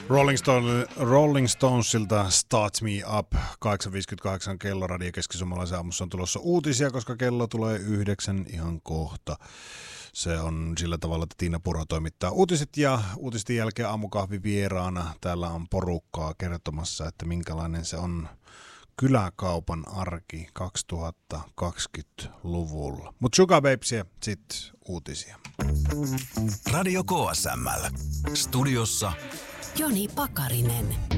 Rolling Stonesilta Start Me Up, 8.58 kello Radio Keski-Suomalaisen aamussa on tulossa uutisia, koska kello tulee 9 ihan kohta. Se on sillä tavalla, että Tiina Puro toimittaa uutiset ja uutisten jälkeen aamukahvi vieraana. Täällä on porukkaa kertomassa, että minkälainen se on kyläkaupan arki 2020-luvulla. Mutta Sugar Babesia, sitten uutisia. Radio KSML. Studiossa Joni Pakarinen.